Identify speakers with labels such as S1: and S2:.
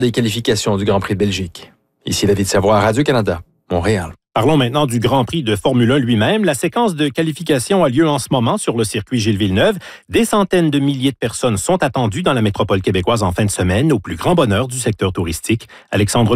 S1: des qualifications du Grand Prix de Belgique. Ici David Savoie, Radio-Canada, Montréal.
S2: Parlons maintenant du Grand Prix de Formule 1 lui-même. La séquence de qualification a lieu en ce moment sur le circuit Gilles Villeneuve. Des centaines de milliers de personnes sont attendues dans la métropole québécoise en fin de semaine, au plus grand bonheur du secteur touristique. Alexandre